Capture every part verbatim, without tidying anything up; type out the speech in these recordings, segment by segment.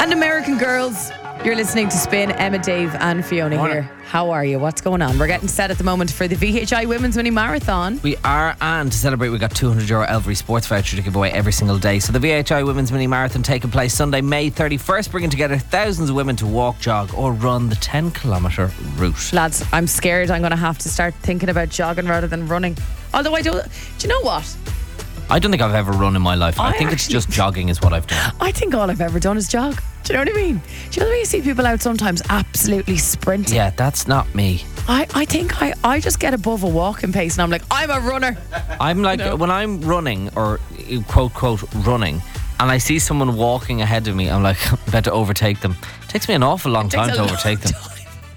And American Girls. You're listening to Spin. Emma, Dave and Fiona Morning. here. How are you? What's going on? We're getting set at the moment for the V H I Women's Mini Marathon. We are, and to celebrate, we got two hundred euro Elvery Sports voucher to give away every single day. So the V H I Women's Mini Marathon taking place Sunday, May thirty-first, bringing together thousands of women to walk, jog or run the ten kilometre route. Lads, I'm scared I'm going to have to start thinking about jogging rather than running. Although I don't... Do you know what? I don't think I've ever run in my life. I, I think it's actually- just jogging is what I've done. I think all I've ever done is jog. Do you know what I mean? Do you know when you see people out sometimes absolutely sprinting? Yeah, that's not me. I, I think I, I just get above a walking pace and I'm like, I'm a runner. I'm like, No. when I'm running, or quote, quote, running, and I see someone walking ahead of me, I'm like, I'm about to overtake them. It takes me an awful long time Takes to a overtake long them. time.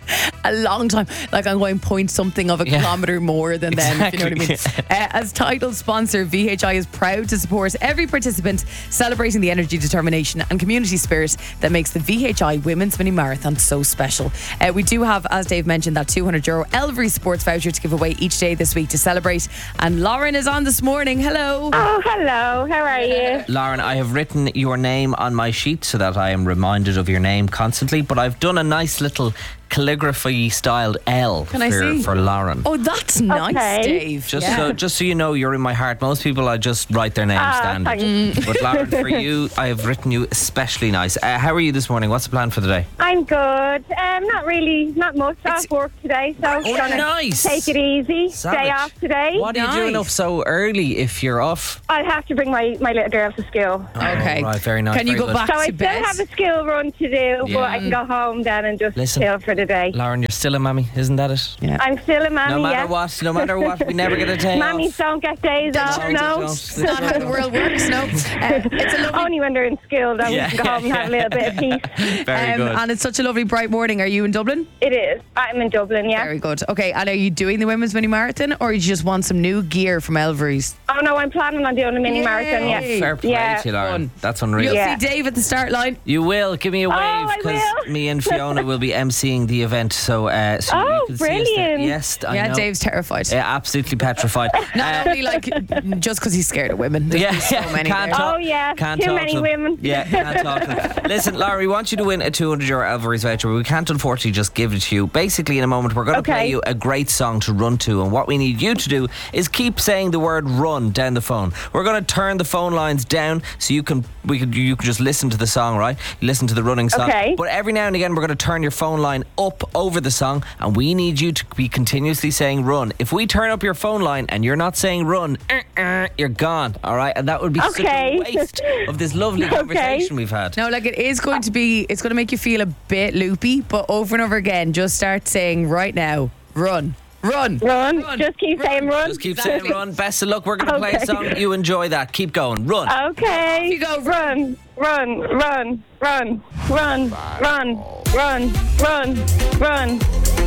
A long time. Like I'm going point something of a Yeah. kilometre more than them, if you know what I mean. Exactly, Uh, as title sponsor, V H I is proud to support every participant, celebrating the energy, determination and community spirit that makes the V H I Women's Mini Marathon so special. Uh, we do have, as Dave mentioned, that two hundred euro Elvery Sports voucher to give away each day this week to celebrate. And Lauren is on this morning. Hello. Oh, hello. How are you? Lauren, I have written your name on my sheet so that I am reminded of your name constantly, but I've done a nice little calligraphy styled L Can I for, see? for Lauren. Oh, that's nice, Okay. Dave. Just Yeah. so just so you know, you're in my heart. Most people, I just write their name Ah, standard. thanks. But Lauren, for you, I have written you especially nice. Uh, how are you this morning? What's the plan for the day? I'm good. Um, not really, not much. Off work today, so Oh, gonna nice. take it easy. Savage. Day off today. What are you doing Nice. up so early if you're off? I'll have to bring my, my little girl to school. Okay. Oh, right, very nice. Can you very go good. back So I to still bed? have a school run to do, Yeah. but I can go home then and just Listen. chill for the day. Lauren, you're still a mammy, isn't that it? Yeah. I'm still a mammy, No matter yeah. what, no matter what, we never get a day Mammies off. don't get days off, No, no. they don't. It's not how the world works, no. Uh, it's a lovely Only when they're in school, then Yeah. we can go home and have a little bit of peace. Very Um, good. and it's such a lovely bright morning. Are you in Dublin? It is. I'm in Dublin, yeah. Very good. Okay, and are you doing the Women's Mini Marathon or you just want some new gear from Elvery's? Oh no, I'm planning on doing a mini Yay. marathon, yeah. Hey. Fair play Yeah. to you, Lauren. Fun. That's unreal. You'll Yeah. see Dave at the start line. You will. Give me a wave I because will. me and Fiona will be emceeing the event. So, uh, so Oh, you can see us there. brilliant. Yes, I yeah, know. Dave's terrified. Yeah, absolutely petrified. Not Uh, only like just because he's scared of women. There's yeah, so yeah, many can't there. talk. Oh, yeah. Can't Too talk many to them. women. Yeah, can't talk to them. Listen, Laura, we want you to win a two hundred euro Elvery's voucher. We can't unfortunately just give it to you. Basically, in a moment, we're going to Okay. play you a great song to run to, and what we need you to do is keep saying the word "run" down the phone. We're going to turn the phone lines down so you can we could you can just listen to the song, right? You listen to the running song. Okay. But every now and again, we're going to turn your phone line up over the song, and we need you to be continuously saying "run." If we turn up your phone line and you're not saying "run," uh, uh, you're gone. All right, and that would be such Okay. a waste of this lovely conversation we've had. No, like it is going to be, it's going to make you feel a bit loopy, but over and over again, just start saying right now, run, run. Run. Just keep saying run. Just keep Exactly. saying "run." Best of luck. We're going to play a Okay. song. You enjoy that. Keep going. Run. Okay. Off you go. Run, run, run, run, run, run, run, run, run, run.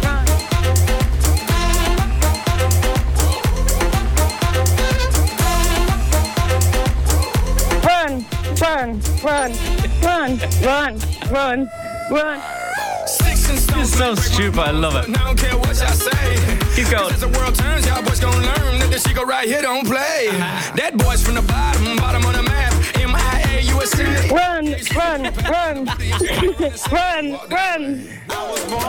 Run, run, run, run, run, run, run. You're so stupid. I love it. I don't care what y'all say. Keep going. As the world turns, y'all boys gon' learn that this shit go right here don't play. That boy's from the bottom, bottom of the map. M I A U S A. Run, run, run, run, run.